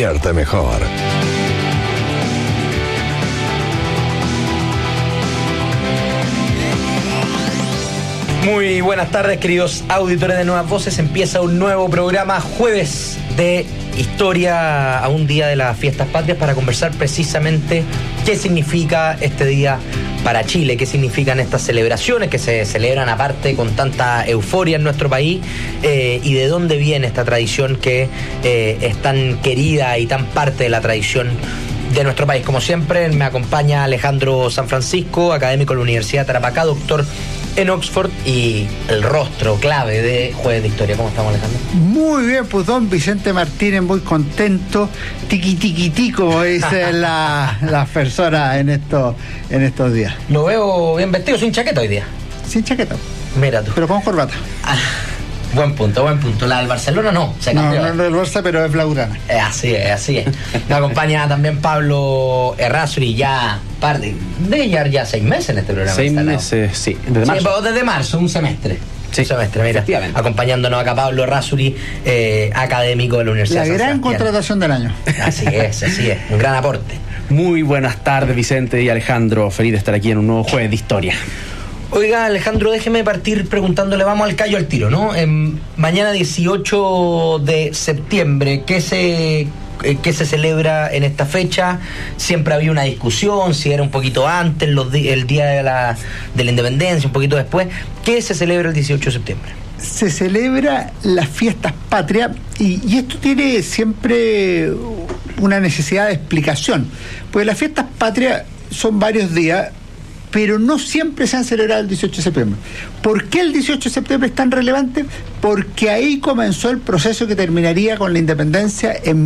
despierta mejor. Muy buenas tardes, queridos auditores de Nuevas Voces. Empieza un nuevo programa, jueves de historia, a un día de las fiestas patrias, para conversar precisamente qué significa este día para Chile, qué significan estas celebraciones que se celebran aparte con tanta euforia en nuestro país, y de dónde viene esta tradición que es tan querida y tan parte de la tradición de nuestro país. Como siempre, me acompaña Alejandro San Francisco, académico de la Universidad de Tarapacá, doctor en Oxford y el rostro clave de Jueves de Historia. ¿Cómo estamos, Alejandro? Muy bien, pues don Vicente Martínez, muy contento, tiqui, como dicen las personas en estos días. Lo veo bien vestido, sin chaqueta hoy día. Sin chaqueta. Mira tú. Pero con corbata. Buen punto. La del Barcelona no, se cambió. No del Barça, pero es blaugrana. Así es. Me acompaña también Pablo Errázuri, ya ya 6 meses en este programa. 6 meses, sí. Desde marzo. Sí, desde marzo, un semestre. Sí, un semestre, mira. Acompañándonos acá Pablo Errázuri, académico de la Universidad de San Sebastián. Sebastián. Contratación del año. Así es. Un gran aporte. Muy buenas tardes, Vicente y Alejandro. Feliz de estar aquí en un nuevo Jueves de Historia. Oiga, Alejandro, déjeme partir preguntándole, vamos al callo al tiro, ¿no? Mañana 18 de septiembre, ¿qué se celebra en esta fecha? Siempre había una discusión, si era un poquito antes, el día de la independencia, un poquito después. ¿Qué se celebra el 18 de septiembre? Se celebra las fiestas patrias y esto tiene siempre una necesidad de explicación, porque las fiestas patrias son varios días, pero no siempre se han celebrado el 18 de septiembre. ¿Por qué el 18 de septiembre es tan relevante? Porque ahí comenzó el proceso que terminaría con la independencia en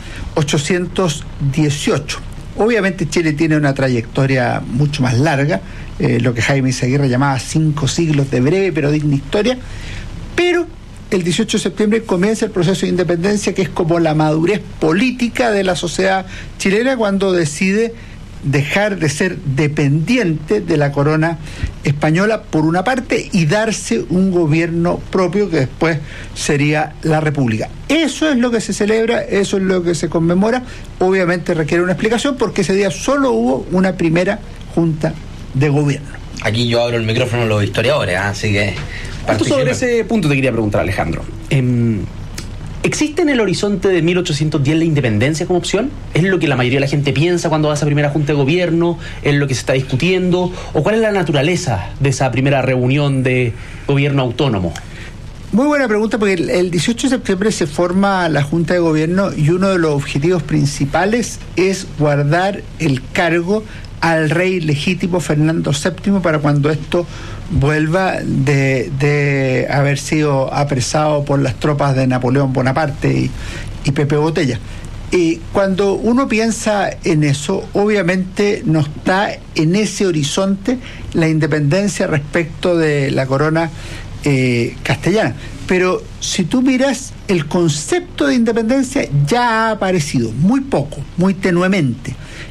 1818. Obviamente Chile tiene una trayectoria mucho más larga, lo que Jaime Izaguirre llamaba 5 siglos de breve pero digna historia, pero el 18 de septiembre comienza el proceso de independencia, que es como la madurez política de la sociedad chilena cuando decide dejar de ser dependiente de la corona española por una parte y darse un gobierno propio que después sería la República. Eso es lo que se celebra, eso es lo que se conmemora. Obviamente requiere una explicación porque ese día solo hubo una primera junta de gobierno. Aquí yo abro el micrófono a los historiadores, así que Sobre ese punto te quería preguntar, Alejandro. ¿Existe en el horizonte de 1810 la independencia como opción? ¿Es lo que la mayoría de la gente piensa cuando va a esa primera junta de gobierno? ¿Es lo que se está discutiendo? ¿O cuál es la naturaleza de esa primera reunión de gobierno autónomo? Muy buena pregunta, porque el 18 de septiembre se forma la Junta de Gobierno y uno de los objetivos principales es guardar el cargo al rey legítimo Fernando VII para cuando esto vuelva de haber sido apresado por las tropas de Napoleón Bonaparte y Pepe Botella. Y cuando uno piensa en eso, obviamente no está en ese horizonte la independencia respecto de la corona castellana. Pero si tú miras, el concepto de independencia ya ha aparecido, muy poco, muy tenuemente.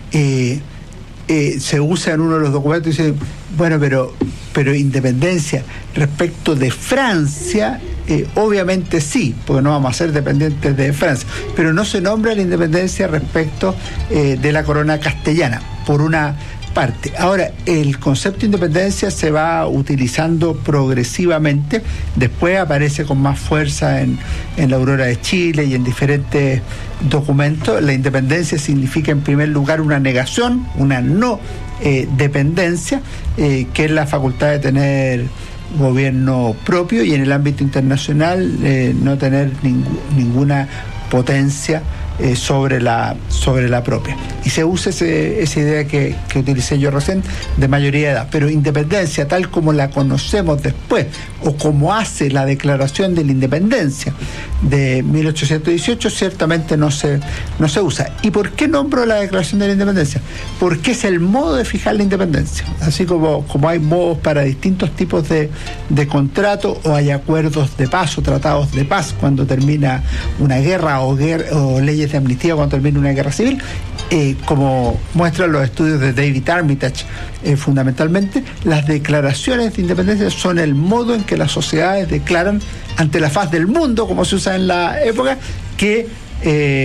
Se usa en uno de los documentos y dice, bueno, pero independencia respecto de Francia, obviamente sí, porque no vamos a ser dependientes de Francia, pero no se nombra la independencia respecto de la corona castellana, por una parte. Ahora, el concepto de independencia se va utilizando progresivamente, después aparece con más fuerza en la Aurora de Chile y en diferentes documentos. La independencia significa en primer lugar una negación, una no dependencia, que es la facultad de tener gobierno propio y en el ámbito internacional no tener ninguna potencia sobre la propia. Y se usa esa idea que utilicé yo recién, de mayoría de edad. Pero independencia tal como la conocemos después, o como hace la Declaración de la Independencia de 1818, ciertamente no se usa. ¿Y por qué nombro la Declaración de la Independencia? Porque es el modo de fijar la independencia. Así como hay modos para distintos tipos de contratos, o hay acuerdos de paz o tratados de paz cuando termina una guerra, o leyes de amnistía cuando termina una guerra civil, como muestran los estudios de David Armitage, fundamentalmente, las declaraciones de independencia son el modo en que las sociedades declaran ante la faz del mundo, como se usa en la época, que